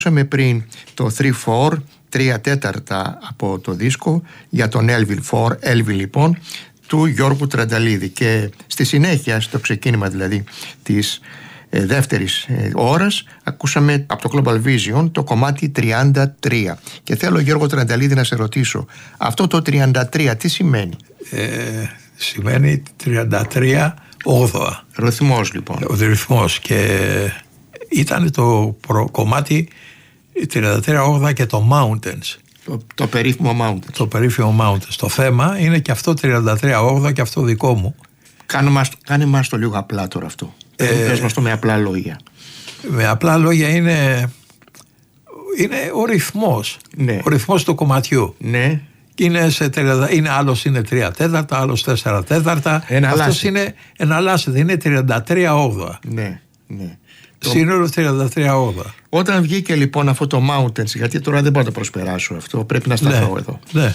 Ακούσαμε πριν το 3/4, 3/4 από το δίσκο για τον Elvil λοιπόν, του Γιώργου Τρανταλίδη. Και στη συνέχεια, στο ξεκίνημα δηλαδή της δεύτερης ώρας, ακούσαμε από το Global Vision το κομμάτι 33. Και θέλω, Γιώργο Τρανταλίδη, να σε ρωτήσω, αυτό το 33 τι σημαίνει? Σημαίνει 33 όγδοα. Ρυθμός λοιπόν. Ο ρυθμός, και ήταν το κομμάτι 33 όγδοα και το Mountains. Το περίφημο Mountains. Το περίφημο Mountains. Το θέμα είναι και αυτό 33 όγδοα και αυτό δικό μου. Κάνε μας το λίγο απλά τώρα αυτό. Πες μας το με απλά λόγια. Με απλά λόγια είναι ο ρυθμός. Ναι. Ο ρυθμός του κομματιού. Ναι. Άλλος είναι 3/4, άλλος 4/4. Αυτός είναι εναλλάσσεται, είναι 33 όγδοα. Ναι, ναι. Σύνολο 33 όγδοα. Όταν βγήκε λοιπόν αυτό το Mountains, γιατί τώρα δεν μπορώ να το προσπεράσω αυτό, πρέπει να σταθώ εδώ. Ναι.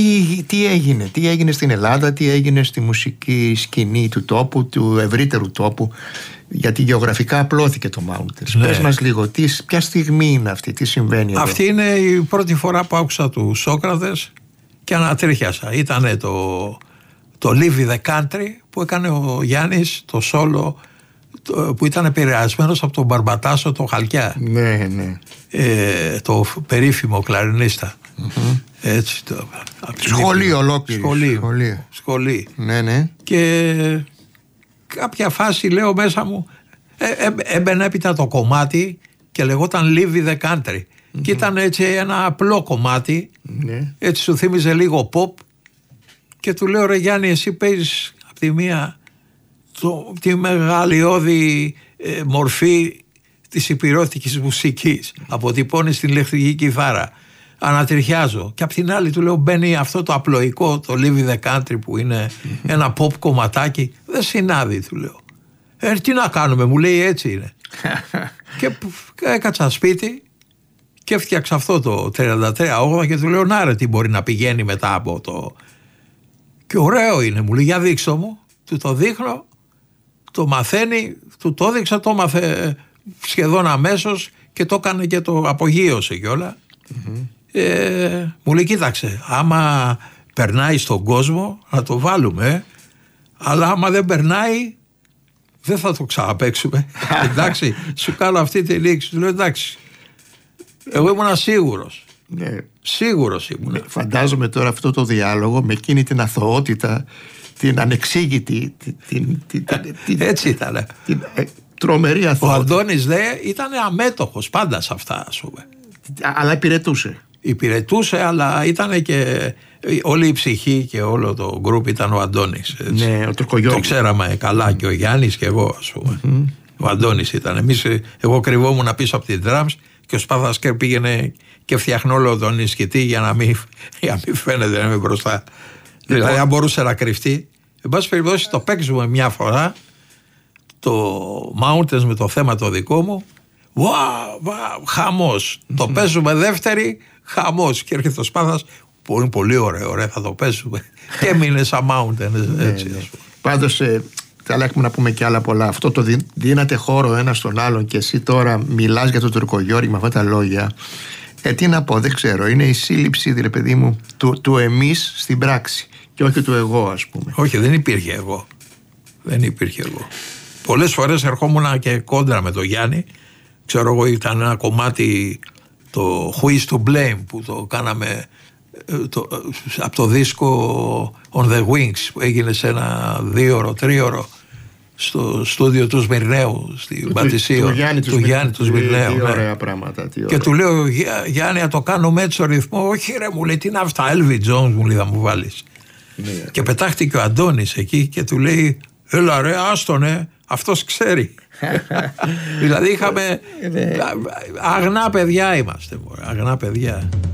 Τι έγινε στην Ελλάδα, τι έγινε στη μουσική σκηνή του τόπου, του ευρύτερου τόπου, γιατί γεωγραφικά απλώθηκε το Mountains. Ναι. Πες μας λίγο, ποια στιγμή είναι αυτή, τι συμβαίνει εδώ? Αυτή είναι η πρώτη φορά που άκουσα του Σόκρατες και ανατρίχιασα. Ήτανε το Live the Country που έκανε ο Γιάννης, το σόλο, που ήταν επηρεασμένος από τον Μπαρμπατάσο, το Χαλκιά. Ναι, ναι. Το περίφημο κλαρινίστα. Mm-hmm. Έτσι, σχολείο ολόκληρη. Σχολείο. Ναι, ναι. Και κάποια φάση, λέω μέσα μου, έμπαινε έπειτα το κομμάτι και λεγόταν Live the Country. Mm-hmm. Και ήταν έτσι ένα απλό κομμάτι. Ναι. Έτσι σου θύμιζε λίγο pop. Και του λέω, ρε Γιάννη, εσύ παίζεις από τη μία τη μεγαλειώδη μορφή της υπηρώτικης μουσικής, αποτυπώνει στην ηλεκτρική κιθάρα, ανατριχιάζω, και απ' την άλλη του λέω μπαίνει αυτό το απλοϊκό, το Live the Country που είναι ένα pop κομματάκι, δεν συνάδει, του λέω. Τι να κάνουμε, μου λέει, έτσι είναι. Και έκατσα σπίτι και έφτιαξα αυτό το 33/8 και του λέω, να ρε, τι μπορεί να πηγαίνει μετά από το... Και ωραίο είναι, μου λέει, για δείξω μου. Του το δείχνω, το μαθαίνει, του το έδειξα, το μάθε σχεδόν αμέσως και το έκανε και το απογείωσε κιόλα. Mm-hmm. Μου λέει, κοίταξε, άμα περνάει στον κόσμο να το βάλουμε, αλλά άμα δεν περνάει δεν θα το ξαναπαίξουμε. Εντάξει, σου κάνω αυτή τη λήξη. Του λέω, εντάξει, εγώ ήμουν σίγουρος. Ναι. Σίγουρος ήμουν. Ναι, φαντάζομαι τώρα αυτό το διάλογο με εκείνη την αθωότητα, την ανεξήγητη, έτσι ήταν. Την τρομερή αθωότητα. Ο Αντώνης ήταν αμέτωχος πάντα σε αυτά, ας πούμε. Αλλά υπηρετούσε, αλλά ήταν και όλη η ψυχή και όλο το γκρουπ ήταν ο Αντώνης. Έτσι. Ναι, ο Τουρκογιώργης. Το ξέραμε καλά και ο Γιάννης και εγώ, ας πούμε. Mm-hmm. Ο Αντώνης ήταν. Εγώ κρυβόμουν πίσω από την drums και ο Σπάθασκερ πήγαινε και φτιάχνω όλο τον ισχυτή για να μην φαίνεται να είμαι μπροστά. Δηλαδή αν μπορούσε να κρυφτεί. Εν πάση περιπτώσει το παίξουμε μια φορά το Mountains με το θέμα το δικό μου. Χαμός. Το παίζουμε δεύτερη, χαμός. Και έρχεται ο Σπάθας που είναι πολύ ωραίο, θα το παίζουμε. Και έμεινε σαν Mountains. Έτσι. Πάντως θα έχουμε να πούμε και άλλα πολλά. Αυτό το δίνατε χώρο ένα στον άλλον και εσύ τώρα μιλάς για τον Τουρκογιώργη με αυτά τα λόγια. Τι να πω, δεν ξέρω. Είναι η σύλληψη, δηλαδή, παιδί μου, του εμείς στην πράξη και όχι του εγώ, ας πούμε. Όχι, δεν υπήρχε εγώ. Δεν υπήρχε εγώ. Πολλές φορές ερχόμουν και κόντρα με τον Γιάννη. Ξέρω εγώ, ήταν ένα κομμάτι, το Who is to blame, που το κάναμε από το δίσκο On the Wings, που έγινε σε ένα 2ωρο, 3ωρο στο στούντιο του Σμυρνέου στην Πατησίω, του Γιάννη του Σμυρνέου. Τι ωραία πράγματα. Και του λέω, Γιάννη, να το κάνουμε έτσι στο ρυθμό. Όχι ρε, μου λέει, τι είναι αυτά, Elvin Jones, μου λέει, θα μου βάλεις. Ναι. Και πετάχτηκε ο Αντώνης εκεί και του λέει, έλα ρε, άστονε, αυτός ξέρει. Δηλαδή είχαμε αγνά παιδιά είμαστε, αγνά παιδιά.